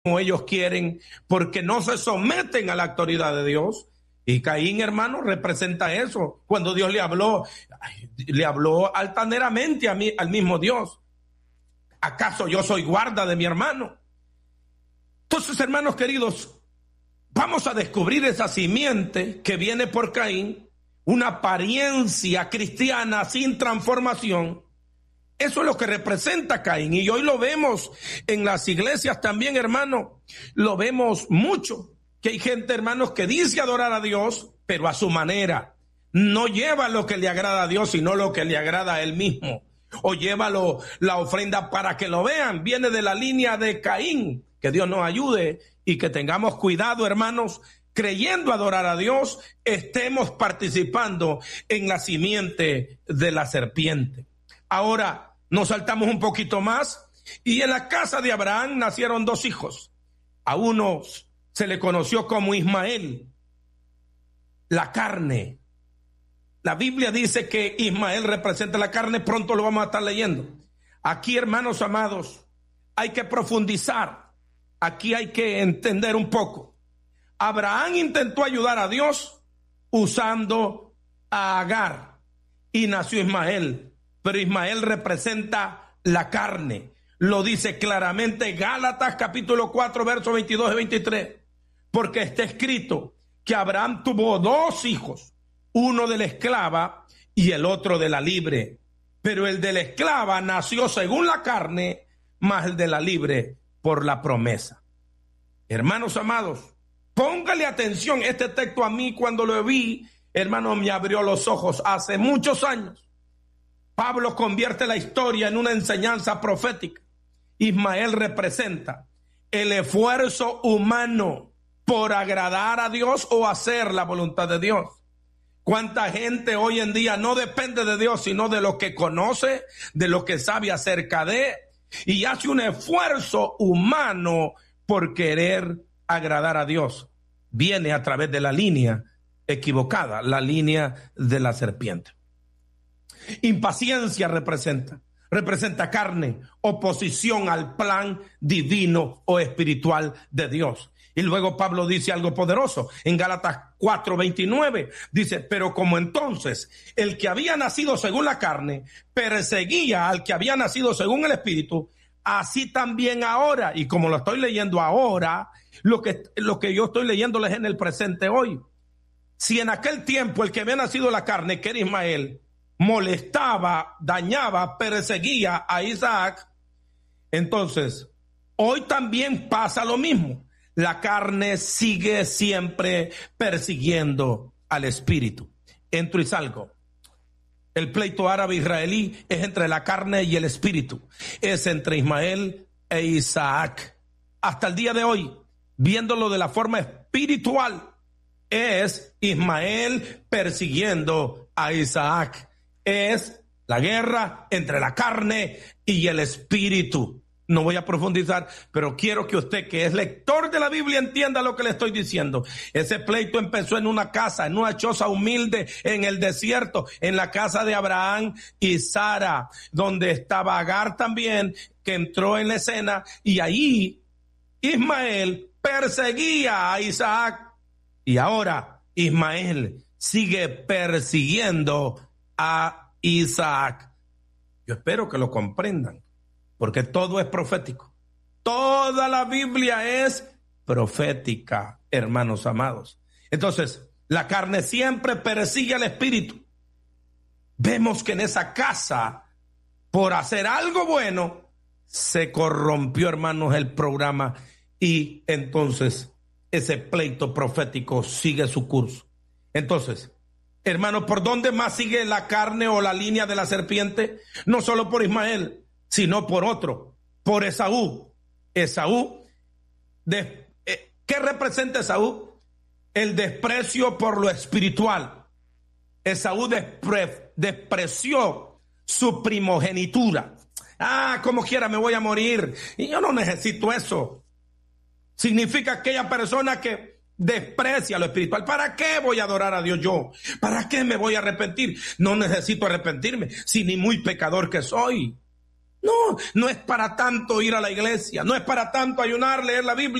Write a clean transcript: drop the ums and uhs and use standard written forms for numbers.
como ellos quieren, porque no se someten a la autoridad de Dios. Y Caín, hermano, representa eso. Cuando Dios le habló altaneramente al mismo Dios. ¿Acaso yo soy guarda de mi hermano? Entonces, hermanos queridos, vamos a descubrir esa simiente que viene por Caín, una apariencia cristiana sin transformación. Eso es lo que representa Caín, y hoy lo vemos en las iglesias también, hermano. Lo vemos mucho, que hay gente, hermanos, que dice adorar a Dios, pero a su manera. No lleva lo que le agrada a Dios, sino lo que le agrada a él mismo. O lleva la ofrenda para que lo vean. Viene de la línea de Caín. Que Dios nos ayude y que tengamos cuidado, hermanos, creyendo adorar a Dios, estemos participando en la simiente de la serpiente. Ahora, nos saltamos un poquito más, y en la casa de Abraham nacieron 2 hijos. A uno se le conoció como Ismael, la carne. La Biblia dice que Ismael representa la carne, pronto lo vamos a estar leyendo. Aquí, hermanos amados, hay que profundizar, aquí hay que entender un poco. Abraham intentó ayudar a Dios usando a Agar, y nació Ismael. Pero Ismael representa la carne. Lo dice claramente Gálatas capítulo 4, versos 22 y 23. Porque está escrito que Abraham tuvo 2 hijos, uno de la esclava y el otro de la libre. Pero el de la esclava nació según la carne, mas el de la libre por la promesa. Hermanos amados, póngale atención. Este texto a mí, cuando lo vi, hermano, me abrió los ojos hace muchos años. Pablo convierte la historia en una enseñanza profética. Ismael representa el esfuerzo humano por agradar a Dios o hacer la voluntad de Dios. ¿Cuánta gente hoy en día no depende de Dios, sino de lo que conoce, de lo que sabe acerca de, y hace un esfuerzo humano por querer agradar a Dios? Viene a través de la línea equivocada, la línea de la serpiente. Impaciencia representa carne, oposición al plan divino o espiritual de Dios. Y luego Pablo dice algo poderoso en Gálatas 4:29, dice: pero como entonces el que había nacido según la carne perseguía al que había nacido según el espíritu, así también ahora. Y como lo estoy leyendo ahora, lo que yo estoy leyéndoles en el presente hoy. Si en aquel tiempo el que había nacido de la carne, que era Ismael, molestaba, dañaba, perseguía a Isaac, entonces hoy también pasa lo mismo. La carne sigue siempre persiguiendo al espíritu. Entro y salgo. El pleito árabe-israelí es entre la carne y el espíritu. Es entre Ismael e Isaac. Hasta el día de hoy, viéndolo de la forma espiritual, es Ismael persiguiendo a Isaac. Es la guerra entre la carne y el espíritu. No voy a profundizar, pero quiero que usted, que es lector de la Biblia, entienda lo que le estoy diciendo. Ese pleito empezó en una casa, en una choza humilde en el desierto, en la casa de Abraham y Sara, donde estaba Agar también, que entró en la escena, y ahí Ismael perseguía a Isaac, y ahora Ismael sigue persiguiendo a Isaac. Yo espero que lo comprendan, porque todo es profético. Toda la Biblia es profética, hermanos amados. Entonces, la carne siempre persigue al espíritu. Vemos que en esa casa, por hacer algo bueno, se corrompió, hermanos, el programa, y entonces ese pleito profético sigue su curso. Entonces, hermanos, ¿por dónde más sigue la carne o la línea de la serpiente? No solo por Ismael, sino por otro, por Esaú. Esaú, ¿qué representa Esaú? El desprecio por lo espiritual. Esaú despreció su primogenitura. Como quiera me voy a morir, y yo no necesito eso. Significa aquella persona que desprecia lo espiritual. ¿Para qué voy a adorar a Dios yo? ¿Para qué me voy a arrepentir? No necesito arrepentirme, si ni muy pecador que soy. No, no es para tanto ir a la iglesia, no es para tanto ayunar, leer la Biblia.